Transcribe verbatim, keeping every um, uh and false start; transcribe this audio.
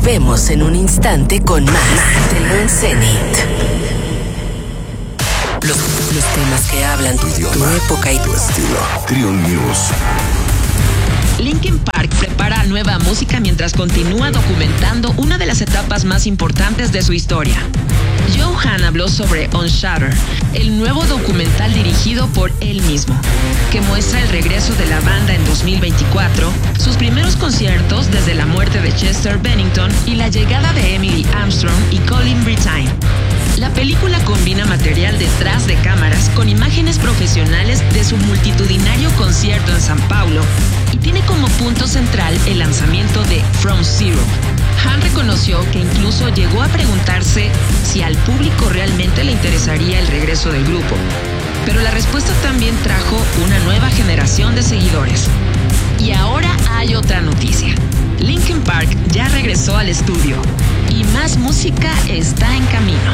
Volvemos en un instante con más de en Zenith. Los, los temas que hablan tu idioma, tu época y tu estilo. Trion News. Linkin Park prepara nueva música mientras continúa documentando una de las etapas más importantes de su historia. Joe Hahn habló sobre On Shutter, el nuevo documental dirigido por él mismo, que muestra el regreso de la banda en dos mil veinticuatro, sus primeros conciertos desde la muerte de Chester Bennington y la llegada de Emily Armstrong y Colin Brittain. La película combina material detrás de cámaras con imágenes profesionales de su multitudinario concierto en San Paulo y tiene como punto central el lanzamiento de From Zero. Hahn reconoció que incluso llegó a preguntarse si al público realmente le interesaría el regreso del grupo, pero la respuesta también trajo una nueva generación de seguidores. Y ahora hay otra noticia. Linkin Park ya regresó al estudio y más música está en camino.